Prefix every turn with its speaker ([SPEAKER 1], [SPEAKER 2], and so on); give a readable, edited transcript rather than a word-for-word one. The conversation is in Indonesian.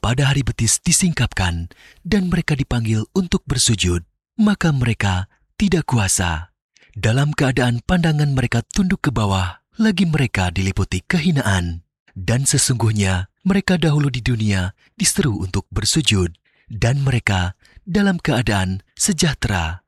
[SPEAKER 1] pada hari betis disingkapkan dan mereka dipanggil untuk bersujud, maka mereka tidak kuasa. Dalam keadaan pandangan mereka tunduk ke bawah, lagi mereka diliputi kehinaan. Dan sesungguhnya mereka dahulu di dunia diseru untuk bersujud, dan mereka dalam keadaan sejahtera.